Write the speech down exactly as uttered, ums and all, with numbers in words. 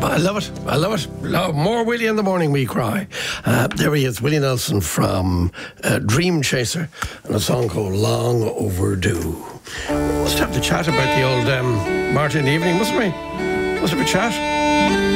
I love it. I love it. Love more Willie in the morning we cry. Uh, there he is, Willie Nelson from uh, Dream Chaser, and a song called Long Overdue. We must have to chat about the old um, Martin in the evening, mustn't we? Must have a chat.